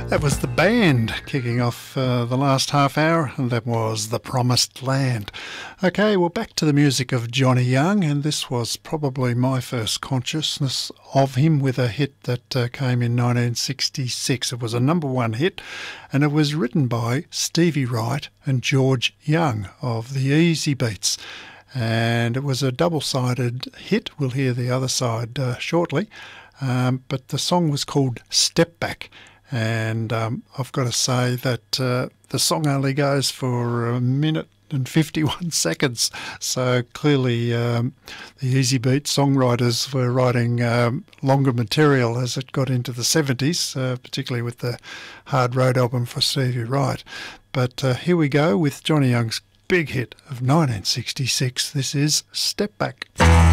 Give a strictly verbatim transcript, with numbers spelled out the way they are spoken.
That was the band kicking off uh, the last half hour, and that was The Promised Land. Okay, well, back to the music of Johnny Young, and this was probably my first consciousness of him with a hit that uh, came in nineteen sixty-six. It was a number one hit, and it was written by Stevie Wright and George Young of the Easy Beats. And it was a double-sided hit. We'll hear the other side uh, shortly. Um, but the song was called Step Back. And um, I've got to say that uh, the song only goes for a minute and fifty-one seconds. So clearly um, the Easy Beat songwriters were writing um, longer material as it got into the seventies, uh, particularly with the Hard Road album for Stevie Wright. But uh, here we go with Johnny Young's big hit of nineteen sixty-six. This is Step Back.